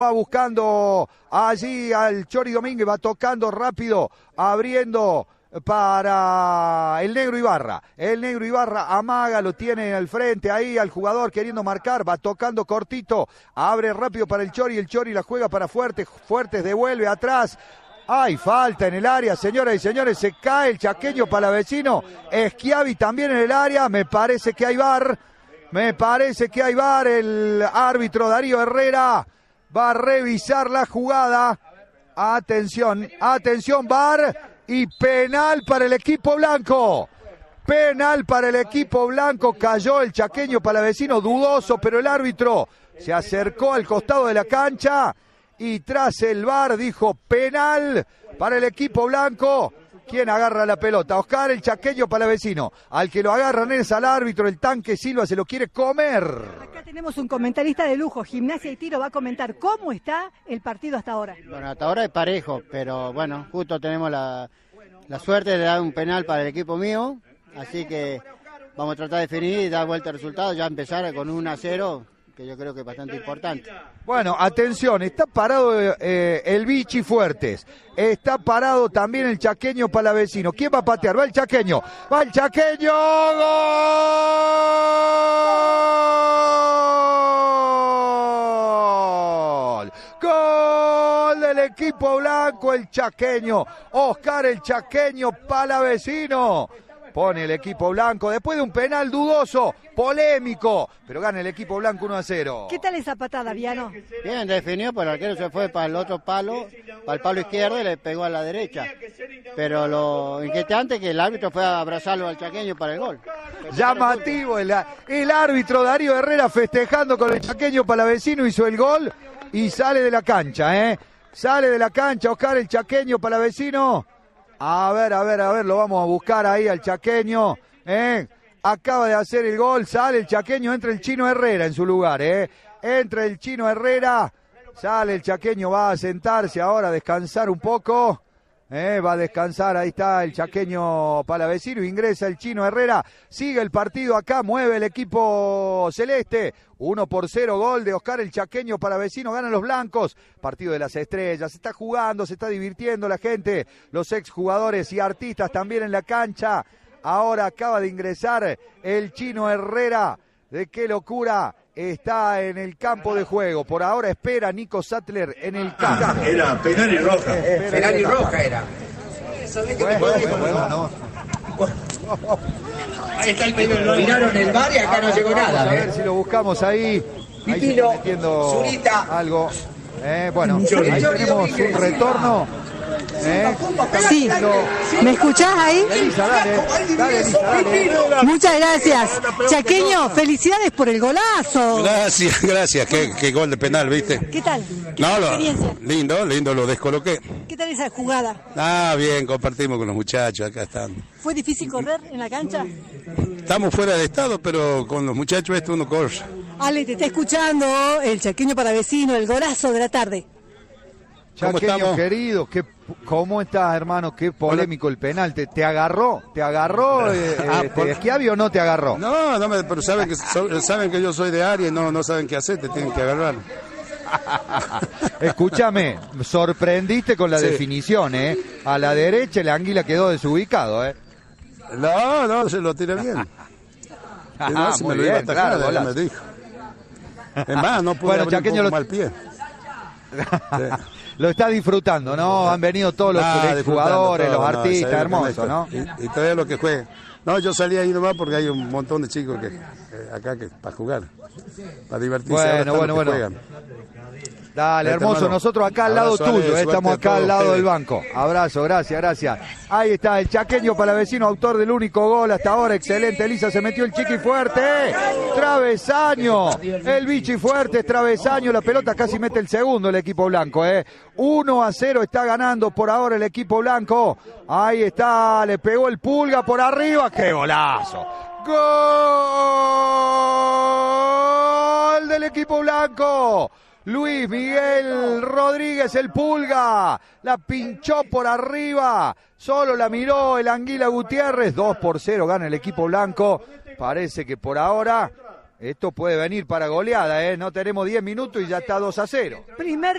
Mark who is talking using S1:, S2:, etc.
S1: Va buscando allí al Chori Domínguez, va tocando rápido, abriendo para el Negro Ibarra. El Negro Ibarra amaga, lo tiene al frente ahí al jugador queriendo marcar, va tocando cortito, abre rápido para el Chori la juega para Fuertes, Fuertes devuelve atrás. Hay falta en el área, señoras y señores, se cae el chaqueño palavecino, Schiavi también en el área, me parece que hay VAR, el árbitro Darío Herrera va a revisar la jugada. Atención, VAR y penal para el equipo blanco. Cayó el chaqueño palavecino, dudoso, pero el árbitro se acercó al costado de la cancha y tras el VAR dijo penal para el equipo blanco. ¿Quién agarra la pelota? Oscar, el chaqueño palavecino. Al que lo agarran es al árbitro, el Tanque Silva se lo quiere comer.
S2: Acá tenemos un comentarista de lujo, Gimnasia y Tiro va a comentar cómo está el partido hasta ahora.
S3: Bueno, hasta ahora es parejo, pero bueno, justo tenemos la suerte de dar un penal para el equipo mío, así que vamos a tratar de definir y dar vuelta al resultado, ya empezar con 1-0, que yo creo que es bastante importante.
S1: Bueno, atención, está parado el Vichy Fuertes, está parado también el chaqueño palavecino. ¿Quién va a patear? Va el chaqueño, ¡gol! ¡Gol del equipo blanco! El chaqueño, Oscar el chaqueño palavecino. Pone el equipo blanco después de un penal dudoso, polémico, pero gana el equipo blanco 1-0.
S2: ¿Qué tal esa patada, Viano?
S3: Bien definido, pero el arquero se fue para el otro palo, para el palo izquierdo y le pegó a la derecha. Pero lo inquietante es que el árbitro fue a abrazarlo al chaqueño para el gol.
S1: Llamativo, el árbitro Darío Herrera festejando con el chaqueño palavecino, hizo el gol y sale de la cancha, Sale de la cancha Oscar el chaqueño palavecino. A ver, lo vamos a buscar ahí al chaqueño, acaba de hacer el gol, sale el chaqueño, entra el Chino Herrera en su lugar, entra el Chino Herrera, sale el chaqueño, va a sentarse ahora, a descansar un poco, va a descansar, ahí está el chaqueño palavecino, ingresa el Chino Herrera, sigue el partido acá, mueve el equipo celeste, 1-0, gol de Oscar el chaqueño palavecino, ganan los blancos, partido de las estrellas, se está jugando, se está divirtiendo la gente, los exjugadores y artistas también en la cancha, ahora acaba de ingresar el Chino Herrera, de qué locura, está en el campo de juego, por ahora espera Nico Sattler en el campo.
S4: Era penal y roja.
S5: Penal y roja era.
S1: Bueno, no.
S5: Ahí está el penal. Miraron el bar y acá no llegó nada.
S1: A ver si lo buscamos ahí. Ahí se está metiendo
S5: Zurita.
S1: algo. Bueno, ahí tenemos un retorno.
S2: Sí, ¿me escuchás ahí?
S1: Elisa, dale, Elisa, dale.
S2: Muchas gracias. Chaqueño, felicidades por el golazo.
S6: Gracias, qué gol de penal, ¿viste?
S2: ¿Qué tal? ¿Qué experiencia?
S6: Lindo, lo descoloqué.
S2: ¿Qué tal esa jugada?
S6: Bien, compartimos con los muchachos, acá están.
S2: ¿Fue difícil correr en la cancha?
S6: Estamos fuera de estado, pero con los muchachos uno corre.
S2: Ale, te está escuchando el chaqueño palavecino, el golazo de la tarde.
S1: Chaqueño querido, ¿cómo estás, hermano? Qué polémico el penal. ¿Te agarró? ¿Schiavi o no te agarró?
S6: No, pero saben que yo soy de área y no saben qué hacer, te tienen que agarrar.
S1: Escúchame, sorprendiste con la definición, A la derecha el Anguila quedó desubicado,
S6: No, se lo tiré bien.
S1: Muy bien, claro,
S6: me dijo. Es más, no pude abrir un poco mal pie. Sí.
S1: Lo está disfrutando, ¿no? Han venido todos los jugadores, los artistas, hermoso, ¿no?
S6: Y todavía lo que juegan. No, yo salí ahí nomás porque hay un montón de chicos acá para jugar, para divertirse.
S1: Bueno. Dale, hermoso, nosotros acá al lado tuyo, estamos acá al lado del banco. Abrazo, gracias. Ahí está el chaqueño palavecino, autor del único gol hasta ahora, excelente, Elisa, se metió el Chiqui Fuerte, travesaño, el Vichy Fuerte, travesaño, la pelota casi mete el segundo el equipo blanco, 1-0 está ganando por ahora el equipo blanco, ahí está, le pegó el Pulga por arriba, ¡qué golazo! ¡Gol del equipo blanco! Luis Miguel Rodríguez, el Pulga, la pinchó por arriba, solo la miró el Anguila Gutiérrez, 2-0 gana el equipo blanco, parece que por ahora Esto puede venir para goleada, ¿eh? No tenemos 10 minutos y ya está 2-0.
S2: Primer